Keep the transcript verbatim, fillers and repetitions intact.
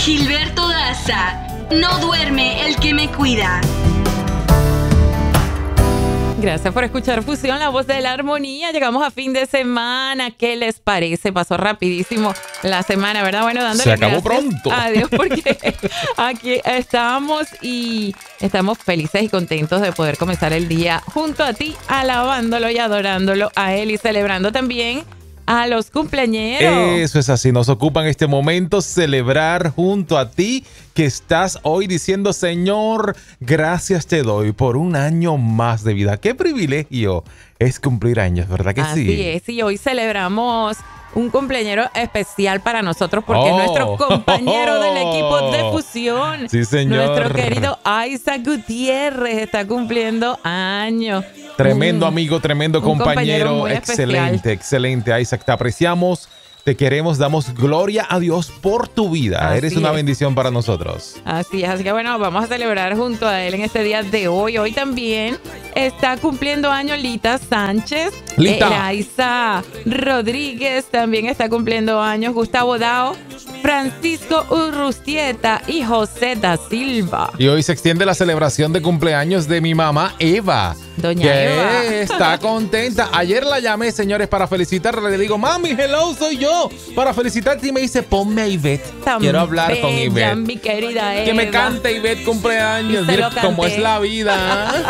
Gilberto Daza, no duerme el que me cuida. Gracias por escuchar Fusión, la voz de la armonía. Llegamos a fin de semana. ¿Qué les parece? Pasó rapidísimo la semana, ¿verdad? Bueno, dándole Se acabó gracias pronto. a Dios porque aquí estamos y estamos felices y contentos de poder comenzar el día junto a ti, alabándolo y adorándolo a Él y celebrando también a los cumpleañeros. Eso es así, nos ocupa en este momento celebrar junto a ti que estás hoy diciendo, Señor, gracias te doy por un año más de vida. Qué privilegio es cumplir años, ¿verdad que Así sí? Así es, y hoy celebramos un cumpleañero especial para nosotros porque oh. es nuestro compañero del equipo de Fusión. Sí, señor. Nuestro querido Isaac Gutiérrez está cumpliendo años. Tremendo Mm. amigo, tremendo Un compañero. compañero muy excelente, especial. excelente, Isaac. Te apreciamos, te queremos, damos gloria a Dios por tu vida. Así Eres una es. bendición para nosotros. Así es, así que bueno, vamos a celebrar junto a él en este día de hoy. Hoy también está cumpliendo años Lita Sánchez. Lita. Elaiza Rodríguez también está cumpliendo años. Gustavo Dao, Francisco Urrustieta y José da Silva. Y hoy se extiende la celebración de cumpleaños de mi mamá Eva. Doña que Eva. está contenta. Ayer la llamé, señores, para felicitarla. Le digo, mami, hello, soy yo. Para felicitarte y me dice, ponme a Ivette. Tan Quiero hablar con bella, Ivette. mi querida Eva. Que me cante Ivette cumpleaños. Y se Mira lo cómo canté. es la vida.